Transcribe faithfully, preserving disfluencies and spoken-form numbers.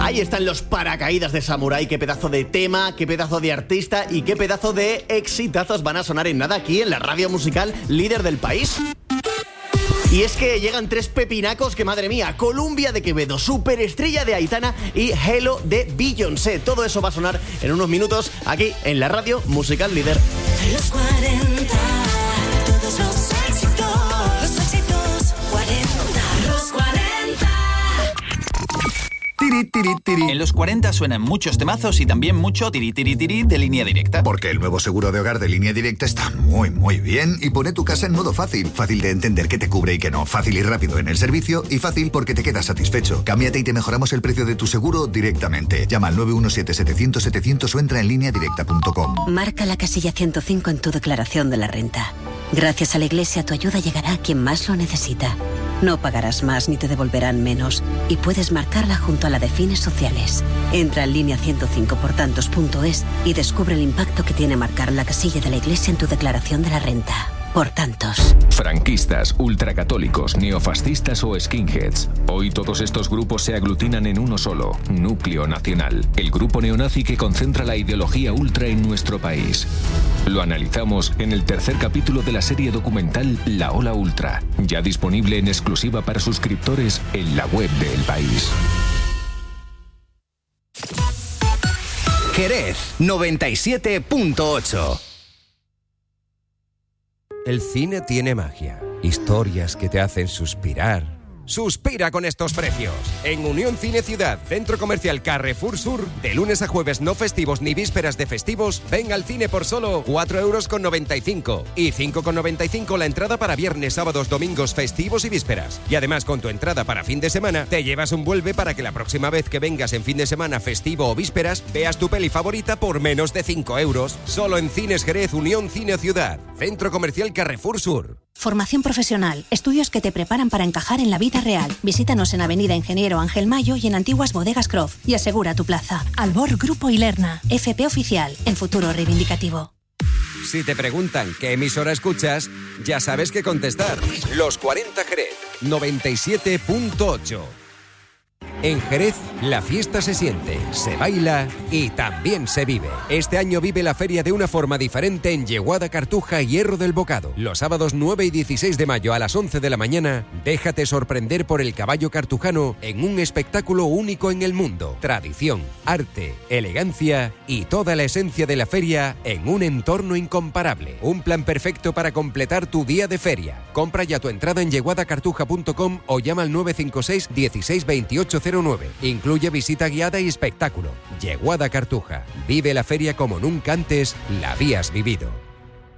Ahí están los Paracaídas de Samurai. Qué pedazo de tema, qué pedazo de artista y qué pedazo de exitazos van a sonar en nada aquí en la radio musical líder del país. Y es que llegan tres pepinacos que, madre mía, Columbia de Quevedo, Superestrella de Aitana y Hello de Beyoncé. Todo eso va a sonar en unos minutos aquí en la radio musical líder. Los cuarenta, todos los éxitos, los éxitos cuarenta, los cuarenta. Tiri, tiri, tiri. En los cuarenta suenan muchos temazos y también mucho tiri, tiri, tiri de Línea Directa. Porque el nuevo seguro de hogar de Línea Directa está muy, muy bien y pone tu casa en modo fácil. Fácil de entender qué te cubre y qué no. Fácil y rápido en el servicio y fácil porque te quedas satisfecho. Cámbiate y te mejoramos el precio de tu seguro directamente. Llama al nueve uno siete, setecientos, setecientos o entra en línea directa punto com. Marca la casilla ciento cinco en tu declaración de la renta. Gracias a la Iglesia, tu ayuda llegará a quien más lo necesita. No pagarás más ni te devolverán menos y puedes marcarla junto a la de fines sociales. Entra en línea ciento cinco por tantos punto es y descubre el impacto que tiene marcar la casilla de la Iglesia en tu declaración de la renta. Por tantos. Franquistas, ultracatólicos, neofascistas o skinheads. Hoy todos estos grupos se aglutinan en uno solo, Núcleo Nacional, el grupo neonazi que concentra la ideología ultra en nuestro país. Lo analizamos en el tercer capítulo de la serie documental La Ola Ultra, ya disponible en exclusiva para suscriptores en la web de El País. Jerez noventa y siete punto ocho. El cine tiene magia, historias que te hacen suspirar. ¡Suspira con estos precios! En Unión Cine Ciudad, Centro Comercial Carrefour Sur, de lunes a jueves no festivos ni vísperas de festivos, ven al cine por solo cuatro euros con noventa y cinco y cinco con noventa y cinco la entrada para viernes, sábados, domingos, festivos y vísperas. Y además con tu entrada para fin de semana, te llevas un vuelve para que la próxima vez que vengas en fin de semana, festivo o vísperas, veas tu peli favorita por menos de cinco euros. Solo en Cines Jerez, Unión Cine Ciudad, Centro Comercial Carrefour Sur. Formación profesional, estudios que te preparan para encajar en la vida real. Visítanos en Avenida Ingeniero Ángel Mayo y en Antiguas Bodegas Croft y asegura tu plaza. Albor Grupo Ilerna, F P Oficial, el futuro reivindicativo. Si te preguntan qué emisora escuchas, ya sabes qué contestar. Los cuarenta Jerez, noventa y siete punto ocho. En Jerez, la fiesta se siente, se baila y también se vive. Este año vive la feria de una forma diferente en Yeguada, Cartuja y Hierro del Bocado. Los sábados nueve y dieciséis de mayo a las once de la mañana, déjate sorprender por el caballo cartujano en un espectáculo único en el mundo. Tradición, arte, elegancia y toda la esencia de la feria en un entorno incomparable. Un plan perfecto para completar tu día de feria. Compra ya tu entrada en yeguada cartuja punto com o llama al nueve cinco seis, dieciséis, veintiocho cero nueve. Incluye visita guiada y espectáculo. Yeguada Cartuja. Vive la feria como nunca antes la habías vivido.